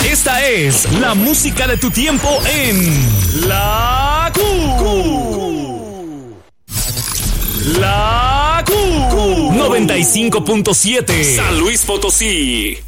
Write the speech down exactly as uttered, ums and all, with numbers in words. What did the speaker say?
Esta es la música de tu tiempo en La Q. La Q. noventa y cinco punto siete. San Luis Potosí.